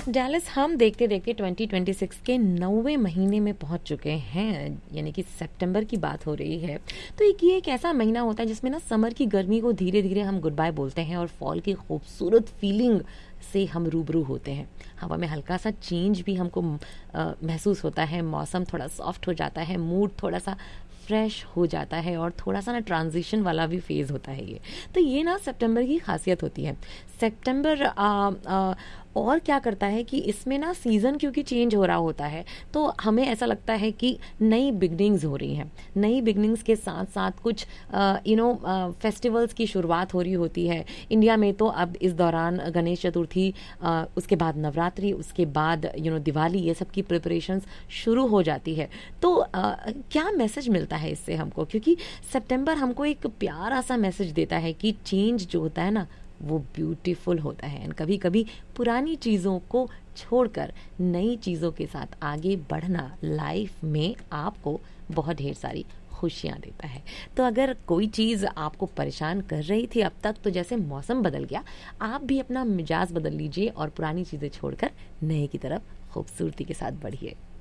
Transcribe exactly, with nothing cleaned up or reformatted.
Dallas हम देखते देखते ट्वेंटी ट्वेंटी सिक्स के नौवे महीने में पहुंच चुके हैं, यानी कि सितंबर की बात हो रही है। तो एक ये एक ऐसा महीना होता है जिसमें ना समर की गर्मी को धीरे धीरे हम गुड बाय बोलते हैं और फॉल की खूबसूरत फीलिंग से हम रूबरू होते हैं। हवा में हल्का सा चेंज भी हमको आ, महसूस होता है, मौसम थोड़ा सॉफ्ट हो जाता है, मूड थोड़ा सा फ्रेश हो जाता है और थोड़ा सा ना ट्रांजिशन वाला भी फेज़ होता है ये। तो ये ना सितंबर की खासियत होती है। सितंबर आ, आ, और क्या करता है कि इसमें ना सीज़न क्योंकि चेंज हो रहा होता है तो हमें ऐसा लगता है कि नई बिगनिंग्स हो रही हैं। नई बिगनिंग्स के साथ साथ कुछ यू नो फेस्टिवल्स की शुरुआत हो रही होती है। इंडिया में तो अब इस दौरान गणेश चतुर्थी, uh, उसके बाद नवरात्रि, उसके बाद यू नो दिवाली, ये सब की प्रिपरेशंस शुरू हो जाती है। तो uh, क्या मैसेज मिलता है इससे हमको, क्योंकि सितंबर हमको एक प्यारा सा मैसेज देता है कि चेंज जो होता है ना वो ब्यूटीफुल होता है। एंड कभी कभी पुरानी चीज़ों को छोड़कर नई चीज़ों के साथ आगे बढ़ना लाइफ में आपको बहुत ढेर सारी खुशियाँ देता है। तो अगर कोई चीज़ आपको परेशान कर रही थी अब तक, तो जैसे मौसम बदल गया, आप भी अपना मिजाज बदल लीजिए और पुरानी चीज़ें छोड़कर नए की तरफ खूबसूरती के साथ बढ़िए।